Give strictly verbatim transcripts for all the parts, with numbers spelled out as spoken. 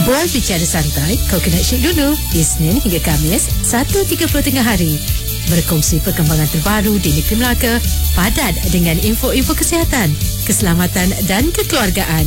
Bual bicara santai, kau kena syek dulu. Isnin hingga Khamis, satu tiga puluh tengah hari. Berkongsi perkembangan terbaru di negeri Melaka, padat dengan info-info kesihatan, keselamatan dan kekeluargaan.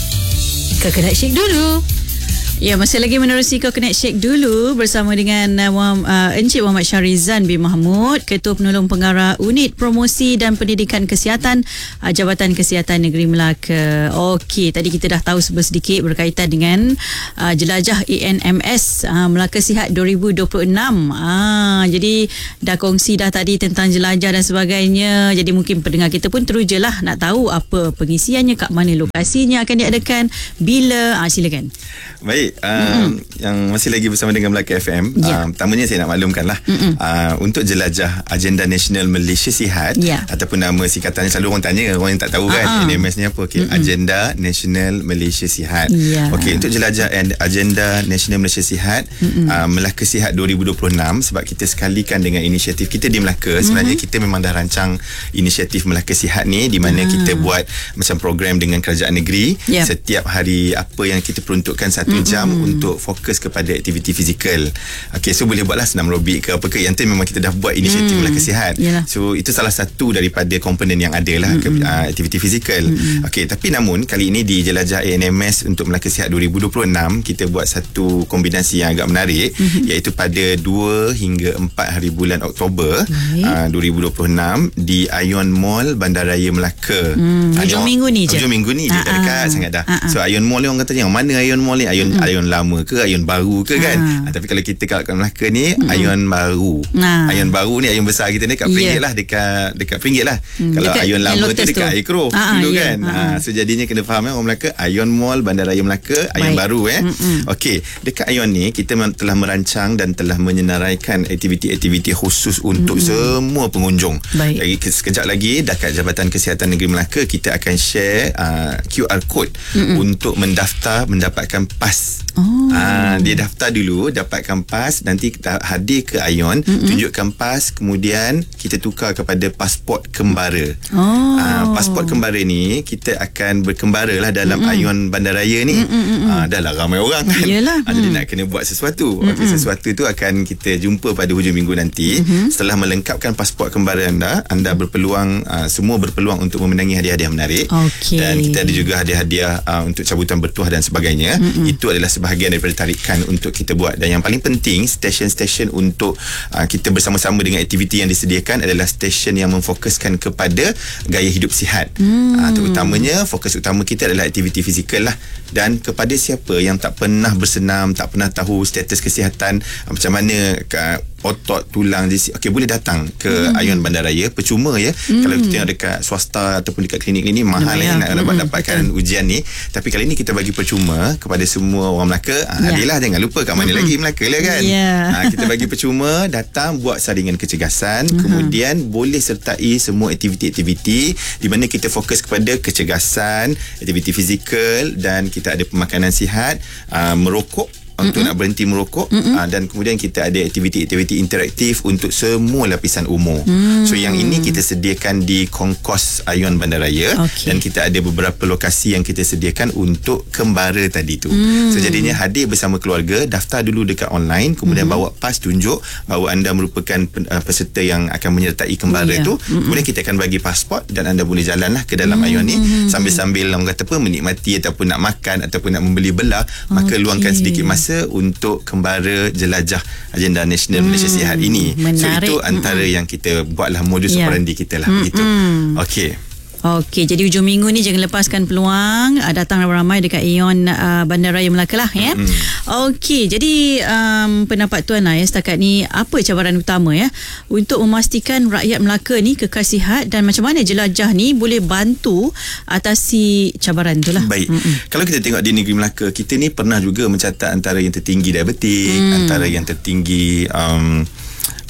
Kau kena syek dulu. Ya, masih lagi menerusi Kau Kena Shake Dulu bersama dengan uh, uh, Encik Muhammad Syarizan bin Mahmud, Ketua Penolong Pengarah Unit Promosi dan Pendidikan Kesihatan uh, Jabatan Kesihatan Negeri Melaka. Okey, tadi kita dah tahu sedikit berkaitan dengan uh, jelajah A N M S uh, Melaka Sihat dua ribu dua puluh enam. Ah, jadi dah kongsi dah tadi tentang jelajah dan sebagainya. Jadi mungkin pendengar kita pun terujalah nak tahu apa pengisiannya, kat mana lokasinya akan diadakan, bila. Ah, silakan. Baik, um, mm-hmm. yang masih lagi bersama dengan Melaka F M. Yeah. Um, pertamanya saya nak maklumkanlah mm-hmm. uh, untuk jelajah Agenda Nasional Malaysia Sihat, yeah. ataupun nama singkatannya, selalu orang tanya, orang yang tak tahu kan uh-huh. A N M S ni apa. Okay, mm-hmm. Agenda Nasional Malaysia Sihat. Yeah. Okey, untuk jelajah Agenda Nasional Malaysia Sihat, mm-hmm. uh, Melaka Sihat dua ribu dua puluh enam, sebab kita sekalikan dengan inisiatif kita di Melaka. Mm-hmm. Sebenarnya kita memang dah rancang inisiatif Melaka Sihat ni, di mana uh. kita buat macam program dengan kerajaan negeri. Yeah. Setiap hari apa yang kita peruntukkan satu mm-hmm. jam untuk fokus kepada aktiviti fizikal. Okey, so boleh buatlah senam aerobik ke apa ke. Yang tu memang kita dah buat inisiatif mm. Melaka Sihat. Yalah. So itu salah satu daripada komponen yang ada lah, mm-hmm. ke, uh, aktiviti fizikal. Mm-hmm. Okey, tapi namun kali ini di jelajah A N M S untuk Melaka Sihat dua ribu dua puluh enam, kita buat satu kombinasi yang agak menarik, mm-hmm. iaitu pada dua hingga empat hari bulan Oktober uh, dua ribu dua puluh enam di Ion Mall Bandaraya Melaka. Mm, hujung uh, minggu ni je. Hujung minggu ni je, dah dekat sangat dah. Uh-uh. So Ion Mall ni orang kata yang mana Ion Mall ni? Ion mm. Ion lama ke, Ion baru ke kan? Ha. Ha, tapi kalau kita kat Melaka ni, mm. Ion baru. Ha. Ion baru ni, Ion besar kita ni dekat Peringgit yeah. lah, dekat dekat Peringgit lah. Mm. Kalau dekat Ion lama tu dekat Aircrow dulu yeah. kan. Ha. Ha. So jadinya kena faham eh, orang Melaka, Ion Mall Bandaraya Melaka, Ion Baik. baru eh. Okey, dekat Ion ni kita telah merancang dan telah menyenaraikan aktiviti-aktiviti khusus untuk mm. semua pengunjung. Baik. Jadi sekejap lagi dekat Jabatan Kesihatan Negeri Melaka, kita akan share uh, Q R code Mm-mm. untuk mendaftar mendapatkan pas. Oh. Ah, dia daftar dulu, dapatkan pas, nanti kita hadir ke Ion, mm-hmm. tunjukkan pas, kemudian kita tukar kepada pasport kembara. Oh. Ah, pasport kembara ni kita akan berkembara lah dalam mm-hmm. Ion Bandaraya ni. Mm-hmm. Ah, dah lah ramai orang kan. Yelah. Ah, jadi nak kena buat sesuatu. Mm-hmm. Okey, sesuatu tu akan kita jumpa pada hujung minggu nanti. Mm-hmm. Setelah melengkapkan pasport kembara anda, anda berpeluang, uh, semua berpeluang untuk memenangi hadiah-hadiah menarik. Okay. Dan kita ada juga hadiah-hadiah uh, untuk cabutan bertuah dan sebagainya. Mm-hmm. Itu adalah sebahagian daripada tarikan untuk kita buat. Dan yang paling penting, stesen-stesen untuk uh, kita bersama-sama dengan aktiviti yang disediakan adalah stesen yang memfokuskan kepada gaya hidup sihat. Hmm. Uh, terutamanya fokus utama kita adalah aktiviti fizikal lah. Dan kepada siapa yang tak pernah bersenam, tak pernah tahu status kesihatan, uh, macam mana uh, otot, tulang, okey, boleh datang ke hmm. Ion Bandaraya, percuma ya. Hmm. Kalau kita tengok dekat swasta ataupun dekat klinik ni mahal ya, nak hmm. dapatkan betul. ujian ni. Tapi kali ni kita bagi percuma kepada semua orang Melaka. Ya. Adilah, jangan lupa kat mana hmm. lagi Melaka lah kan. Ya. Ha, kita bagi percuma, datang buat saringan kecergasan, hmm. kemudian boleh sertai semua aktiviti-aktiviti di mana kita fokus kepada kecergasan, aktiviti fizikal, dan kita ada pemakanan sihat, uh, merokok untuk Mm-mm. nak berhenti merokok, uh, dan kemudian kita ada aktiviti-aktiviti interaktif untuk semua lapisan umur. Mm. So yang ini kita sediakan di Konkos Ion Bandaraya, okay. dan kita ada beberapa lokasi yang kita sediakan untuk kembara tadi tu. Mm. So jadinya hadir bersama keluarga, daftar dulu dekat online, kemudian mm. bawa pas tunjuk bahawa anda merupakan uh, peserta yang akan menyertai kembara yeah. tu. Mm-mm. Kemudian kita akan bagi pasport dan anda boleh jalanlah ke dalam mm. Ion ni sambil-sambil orang kata apa, menikmati ataupun nak makan ataupun nak membeli belah, okay. maka luangkan sedikit masa untuk kembara jelajah Agenda Nasional hmm, Malaysia Sihat ini. Menarik. So itu antara hmm. yang kita buatlah modus yeah. operandi kita lah. Hmm, begitu. Hmm. Okey. Okey, jadi hujung minggu ni jangan lepaskan peluang, uh, datang ramai-ramai dekat Ion uh, Bandaraya Melaka lah ya. Mm. Okey, jadi um, pendapat tuan lah ya setakat ni, apa cabaran utama ya untuk memastikan rakyat Melaka ni kekal sihat, dan macam mana jelajah ni boleh bantu atasi cabaran tu lah. Baik. Mm-mm. Kalau kita tengok di negeri Melaka, kita ni pernah juga mencatat antara yang tertinggi diabetik, mm. antara yang tertinggi um,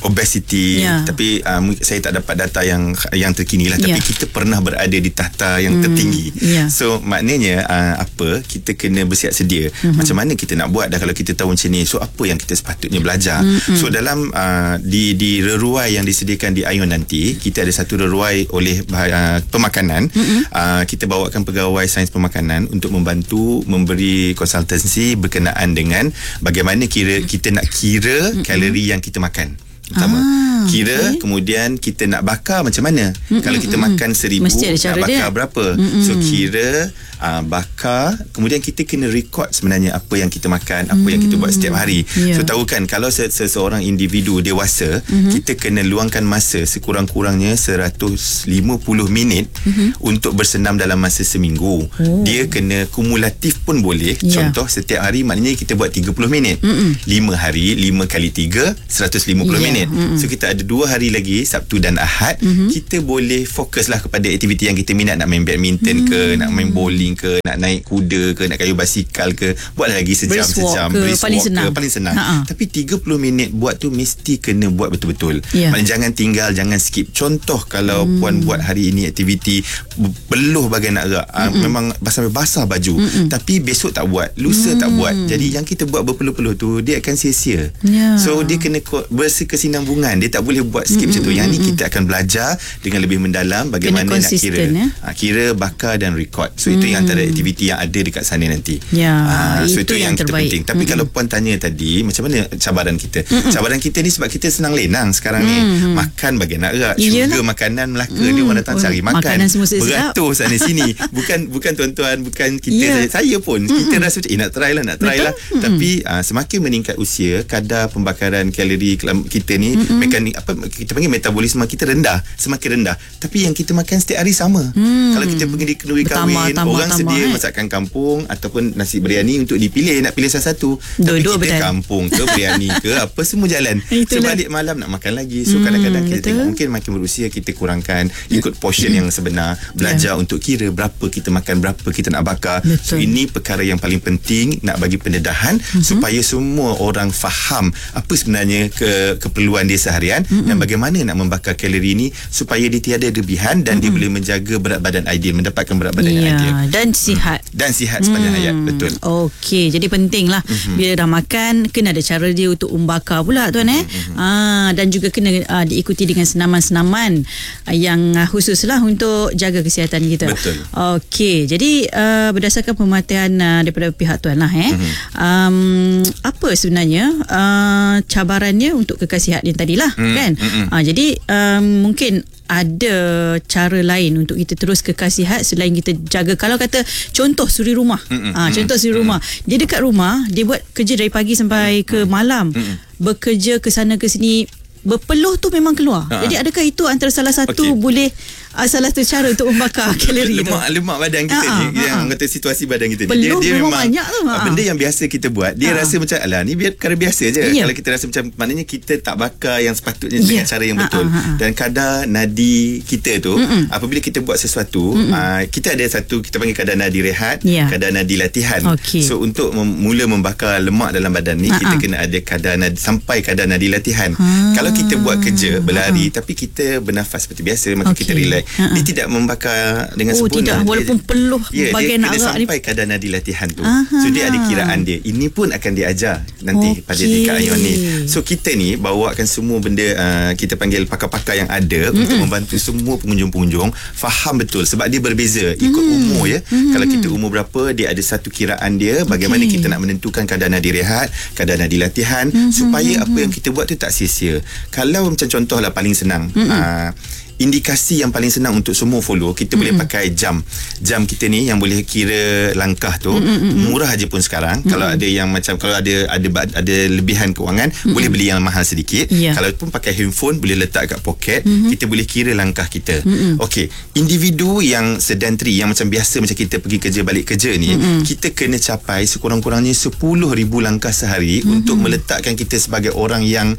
obesity, yeah. tapi uh, saya tak dapat data yang yang terkini lah, tapi yeah. kita pernah berada di tahta yang mm. tertinggi. yeah. So maknanya uh, apa, kita kena bersiap sedia. Mm-hmm. Macam mana kita nak buat dah kalau kita tahu macam ni, so apa yang kita sepatutnya belajar. Mm-hmm. So dalam uh, di di reruai yang disediakan di Ion nanti, kita ada satu reruai oleh uh, pemakanan. Mm-hmm. uh, kita bawakan pegawai sains pemakanan untuk membantu memberi konsultansi berkenaan dengan bagaimana kira kita nak kira mm-hmm. kalori yang kita makan. Pertama, ah, kira okay. kemudian kita nak bakar macam mana. Mm-mm, kalau kita mm-mm. makan seribu, nak bakar dia. berapa. Mm-mm. So kira uh, bakar, kemudian kita kena record sebenarnya apa yang kita makan, apa mm. yang kita buat setiap hari. yeah. So tahu kan, kalau seseorang individu dewasa, mm-hmm. kita kena luangkan masa sekurang-kurangnya seratus lima puluh minit mm-hmm. untuk bersenam dalam masa seminggu. oh. Dia kena kumulatif pun boleh. yeah. Contoh, setiap hari maknanya kita buat tiga puluh minit. Mm-mm. lima hari, lima kali tiga, seratus lima puluh yeah. minit. Mm-hmm. So kita ada dua hari lagi, Sabtu dan Ahad. Mm-hmm. Kita boleh fokuslah kepada aktiviti yang kita minat. Nak main badminton mm-hmm. ke, nak main bowling ke, nak naik kuda ke, nak kayu basikal ke, buatlah lagi sejam sejam. Brisk walk ke, paling senang. Ha-ha. Tapi tiga puluh minit buat tu mesti kena buat betul-betul. yeah. Maknanya jangan tinggal, jangan skip. Contoh kalau mm. puan buat hari ini aktiviti beluh bagai nak gerak, mm-hmm. memang sampai basah baju, mm-hmm. tapi besok tak buat, lusa mm. tak buat. Jadi yang kita buat berpeluh-peluh tu, dia akan sia-sia. yeah. So dia kena berkesinambungan. Dia tak boleh buat skip mm-hmm. macam tu. Yang ni kita akan belajar dengan lebih mendalam bagaimana nak kira. Ya? Ha, kira, bakar dan record. So mm. itu yang antara aktiviti yang ada dekat sana nanti. Ya, ha, so itu, itu yang, yang kita penting. Tapi mm-hmm. kalau puan tanya tadi, macam mana cabaran kita? Mm-hmm. Cabaran kita ni sebab kita senang lenang sekarang mm-hmm. ni. Makan bagai nak gerak. Syurga makanan Melaka mm. dia orang datang oh, cari makan. Makanan semua beratur sana sini. Bukan bukan tuan-tuan, bukan kita yeah. saja. Saya pun mm-hmm. kita rasa macam eh nak try lah, nak try Betul? lah. Mm-hmm. Tapi uh, semakin meningkat usia, kadar pembakaran kalori kita ni mm-hmm. mekanik apa kita panggil metabolisme kita rendah, semakin rendah. Tapi yang kita makan setiap hari sama. Hmm. Kalau kita pergi di kenduri kahwin, tambah, orang tambah, sedia eh. masakan kampung ataupun nasi biryani untuk dipilih, nak pilih salah satu. Tapi kita betul. kampung ke biryani ke apa semua jalan. So balik malam nak makan lagi. So hmm, kadang-kadang kita betul. tengok mungkin makin berusia kita kurangkan, ikut portion yang sebenar, belajar yeah. untuk kira berapa kita makan, berapa kita nak bakar. Betul. So ini perkara yang paling penting nak bagi pendedahan mm-hmm. supaya semua orang faham apa sebenarnya ke keperluan dia seharian mm-hmm. dan bagaimana nak membakar kalori ni supaya dia tiada lebihan dan mm-hmm. dia boleh menjaga berat badan ideal, mendapatkan berat badan yeah. yang ideal dan sihat hmm. dan sihat sepanjang mm. hayat. Betul. Okey, jadi pentinglah mm-hmm. bila dah makan kena ada cara dia untuk membakar pula tuan eh mm-hmm. ah, dan juga kena uh, diikuti dengan senaman-senaman uh, yang uh, khususlah untuk jaga kesihatan kita. Betul. Okey, jadi uh, berdasarkan pemerhatian uh, daripada pihak tuan lah eh mm-hmm. um, apa sebenarnya uh, cabarannya untuk kekal sihat ni tadilah mm. kan mm-hmm. uh, jadi um, mungkin ada cara lain untuk kita terus kekal sihat selain kita jaga, kalau kata contoh suri rumah mm-hmm. ha, contoh suri rumah dia dekat rumah, dia buat kerja dari pagi sampai ke malam mm-hmm. bekerja ke sana ke sini, berpeluh tu memang keluar. Ha. Jadi adakah itu antara salah satu okay. boleh uh, salah satu cara untuk membakar kalori tu? Lemak lemak badan kita ha, ni ha, yang ha. kata situasi badan kita ni. Dia, dia memang banyak tu. Ha. Benda yang biasa kita buat, dia ha. rasa macam alah ni biar perkara biasa je. Yeah. Kalau kita rasa macam maknanya kita tak bakar yang sepatutnya yeah. dengan cara yang betul. Ha, ha, ha. Dan kadar nadi kita tu Mm-mm. apabila kita buat sesuatu, uh, kita ada satu kita panggil kadar nadi rehat, yeah. kadar nadi latihan. Okay. So untuk mem- mula membakar lemak dalam badan ni, ha, kita ha. kena ada kadar nadi sampai kadar nadi latihan. Ha. Kalau kita buat kerja berlari uh-huh. tapi kita bernafas seperti biasa, maka okay. kita relax, uh-huh. dia tidak membakar dengan oh, sempurna. Tidak, walaupun peluh yeah, bagian nak agak sampai kadar nadi latihan tu. Uh-huh. So dia ada kiraan dia. Ini pun akan diajar nanti okay. pada dekat Ion ni. So kita ni bawakan semua benda uh, kita panggil pakar-pakar yang ada mm-hmm. untuk membantu semua pengunjung-pengunjung faham betul sebab dia berbeza ikut mm-hmm. umur ya. Mm-hmm. Kalau kita umur berapa, dia ada satu kiraan dia bagaimana okay. kita nak menentukan kadar nadi rehat, kadar nadi latihan mm-hmm. supaya apa yang kita buat tu tak sia-sia. Kalau macam contohlah paling senang mm-hmm. uh, indikasi yang paling senang untuk semua follow, kita mm-hmm. boleh pakai jam jam kita ni yang boleh kira langkah tu mm-hmm. murah aja pun sekarang. Mm-hmm. Kalau ada yang macam kalau ada ada ada lebihan kewangan mm-hmm. boleh beli yang mahal sedikit. Yeah. Kalau pun pakai handphone boleh letak kat poket, mm-hmm. kita boleh kira langkah kita. Mm-hmm. Okey, individu yang sedentary yang macam biasa macam kita pergi kerja balik kerja ni, mm-hmm. kita kena capai sekurang-kurangnya sepuluh ribu langkah sehari mm-hmm. untuk meletakkan kita sebagai orang yang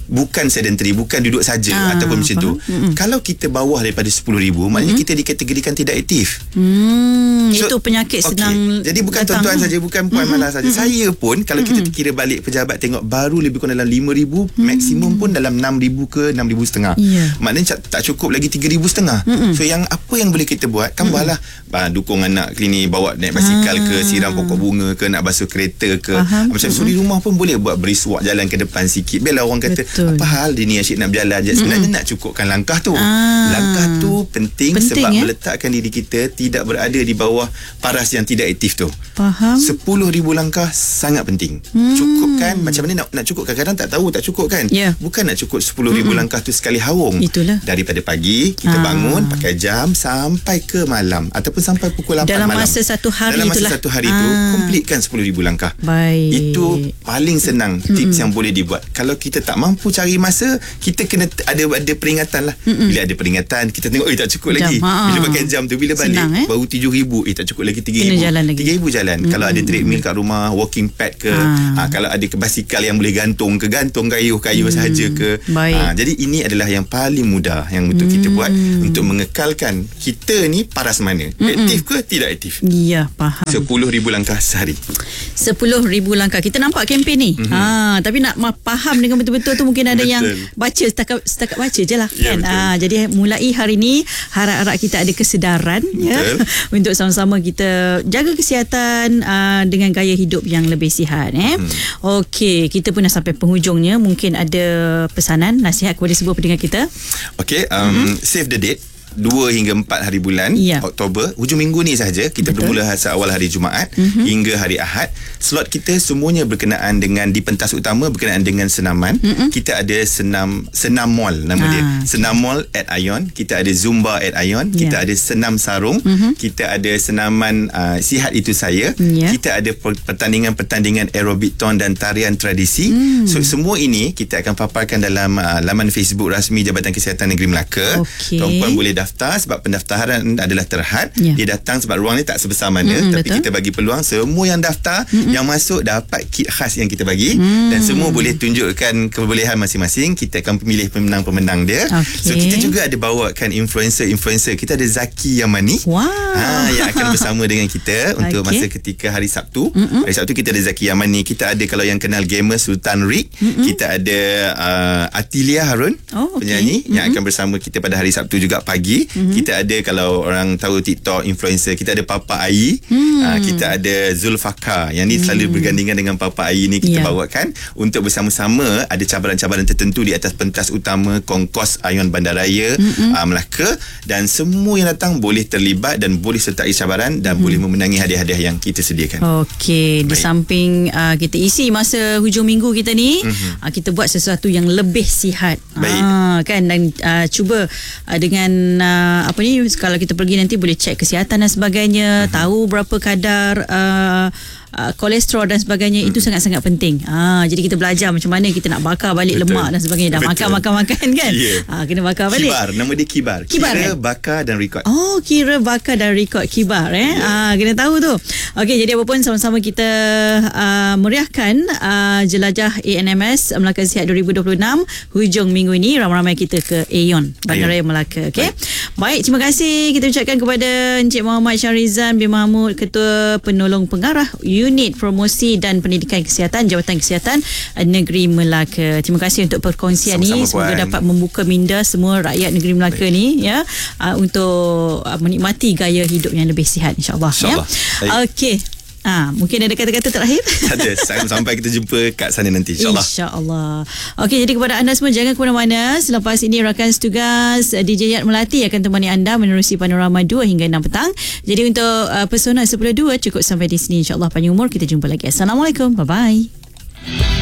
bukan sedentary, bukan duduk saja ah, ataupun macam tu. Mm-mm. Kalau kita bawah daripada sepuluh ribu, maknanya mm-hmm. kita dikategorikan tidak aktif. Hmm, so, itu penyakit okay. senang. Jadi bukan datang. tuan-tuan saja, bukan puan mm-hmm. malas saja. Mm-hmm. Saya pun kalau mm-hmm. kita kira balik pejabat tengok baru lebih kurang dalam lima ribu, mm-hmm. maksimum pun dalam enam ribu ke enam ribu setengah. Yeah. Maknanya tak cukup lagi tiga ribu setengah. Mm-hmm. So yang apa yang boleh kita buat? Tambahlah mm-hmm. dukung anak klinik, bawa naik basikal ah. ke, siram pokok bunga ke, nak basuh kereta ke. Faham. Macam mm-hmm. so di rumah pun boleh buat beriswak jalan ke depan sikit. Biarlah orang kata, betul. Apa hal dia ni asyik nak berjalan je. Sebenarnya mm-hmm. nak cukupkan langkah tu. Ah. Langkah tu penting, penting sebab ya? meletakkan diri kita tidak berada di bawah paras yang tidak aktif tu. Faham. sepuluh ribu langkah sangat penting. Hmm. Cukupkan, macam mana nak, nak cukup? Kadang-kadang tak tahu tak cukup kan? Yeah. Bukan nak cukup sepuluh ribu hmm. langkah tu sekali hawung. Itulah. Daripada pagi, kita ah. bangun, pakai jam sampai ke malam. Ataupun sampai pukul lapan dalam malam. Dalam masa satu hari Dalam masa itulah. satu hari ah. tu, completekan sepuluh ribu langkah. Baik. Itu paling senang tips hmm. yang boleh dibuat. Kalau kita tak mampu cari masa, kita kena ada ada peringatan lah. Hmm. Bila ada peringatan, kita tengok, eh tak cukup jam. lagi. Ha. Bila pakai jam tu, bila balik, senang, eh? baru tujuh ribu. Eh tak cukup lagi tiga ribu. tiga ribu jalan. Hmm. Kalau ada treadmill kat rumah, walking pad ke, ha. Ha, kalau ada basikal yang boleh gantung ke, gantung kayuh-kayuh hmm. sahaja ke. Ha, jadi ini adalah yang paling mudah yang untuk hmm. kita buat untuk mengekalkan kita ni paras mana. Hmm. Aktif ke tidak aktif? Ya, faham. sepuluh ribu langkah sehari. sepuluh ribu langkah. Kita nampak kempen ni. Mm-hmm. Ha, tapi nak faham dengan betul-betul tu mungkin ada betul. yang baca setakat, setakat baca je lah. Ya, kan? Ha, jadi mulai hari ni harap-harap kita ada kesedaran ya, untuk sama-sama kita jaga kesihatan uh, dengan gaya hidup yang lebih sihat. Eh? Hmm. Okey, kita pun dah sampai penghujungnya. Mungkin ada pesanan, nasihat kepada semua pendengar kita. Okey, um, mm-hmm. save the date. dua hingga empat hari bulan ya. Oktober, hujung minggu ni sahaja. Kita Betul. bermula awal hari Jumaat mm-hmm. hingga hari Ahad. Slot kita semuanya berkenaan dengan, di pentas utama berkenaan dengan senaman. Mm-hmm. Kita ada senam senam mall nama ha. dia. Senam mall at Ion. Kita ada Zumba at Ion. Yeah. Kita ada senam sarung. Mm-hmm. Kita ada senaman uh, sihat itu saya. Yeah. Kita ada pertandingan-pertandingan aerobik ton dan tarian tradisi. Mm. So semua ini kita akan paparkan dalam uh, laman Facebook rasmi Jabatan Kesihatan Negeri Melaka. Okay. Tuan-puan boleh daftar sebab pendaftaran adalah terhad. Yeah. Dia datang sebab ruang ni tak sebesar mana, mm-hmm, tapi betul. kita bagi peluang semua yang daftar, mm-hmm. yang masuk dapat kit khas yang kita bagi, mm. dan semua boleh tunjukkan kebolehan masing-masing. Kita akan memilih pemenang-pemenang dia. Okay. So kita juga ada bawakan influencer-influencer. Kita ada Zaki Yamani. Wow. Ha, yang akan bersama dengan kita untuk okay. masa ketika hari Sabtu. Mm-hmm. Hari Sabtu kita ada Zaki Yamani. Kita ada, kalau yang kenal gamer, Sultan Rick. Mm-hmm. Kita ada uh, Atilia Harun, oh, okay. penyanyi, mm-hmm. yang akan bersama kita pada hari Sabtu juga pagi. Mm-hmm. Kita ada, kalau orang tahu TikTok influencer, kita ada Papa Ai. Mm. Uh, kita ada Zulfaka yang ni mm. selalu bergandingan dengan Papa Ai ni, kita yeah. bawakan untuk bersama-sama ada cabaran-cabaran tertentu di atas pentas utama Kongkos Ion Bandaraya mm-hmm. uh, Melaka, dan semua yang datang boleh terlibat dan boleh sertai cabaran dan mm. boleh memenangi hadiah-hadiah yang kita sediakan. Okey, di samping uh, kita isi masa hujung minggu kita ni, mm-hmm. uh, kita buat sesuatu yang lebih sihat. Baik. Uh, kan, dan uh, cuba uh, dengan uh, apa ni, kalau kita pergi nanti boleh cek kesihatan dan sebagainya, uh-huh. tahu berapa kadar uh, uh, kolesterol dan sebagainya, uh-huh. itu sangat-sangat penting. Ah, jadi kita belajar macam mana kita nak bakar balik Betul. lemak dan sebagainya. Dah makan-makan-makan kan? Yeah. Ah, kena bakar balik. Kibar, nama dia Kibar. Kibar kira, kan? bakar dan record. Oh, kira bakar dan record Kibar eh. Yeah. Ah, kena tahu tu. Okey, jadi apa pun sama-sama kita uh, meriahkan uh, jelajah A N M S Melaka Sihat dua ribu dua puluh enam hujung minggu ini. Ramai-ramai kita ke Aeon Bandaraya Melaka. Okey. Baik, terima kasih kita ucapkan kepada Encik Muhammad Syarizan bin Mahmud, Ketua Penolong Pengarah Unit Promosi dan Pendidikan Kesihatan Jabatan Kesihatan Negeri Melaka. Terima kasih untuk perkongsian ni. Semoga puan. dapat membuka minda semua rakyat negeri Melaka Baik. ni ya, uh, untuk uh, menikmati gaya hidup yang lebih sihat, insya-Allah. Insya-Allah. Ya? Okey. Ah, mungkin ada kata-kata terakhir? Ada. Sampai kita jumpa kat sana nanti, insya-Allah. Insya-Allah. Okey, jadi kepada anda semua, jangan ke mana-mana. Selepas ini rakan setugas D J Yat Melati akan temani anda menerusi panorama dua hingga enam petang. Jadi untuk uh, Pesona sepuluh dua cukup sampai di sini, insya-Allah. Panjang umur, kita jumpa lagi. Assalamualaikum. Bye bye.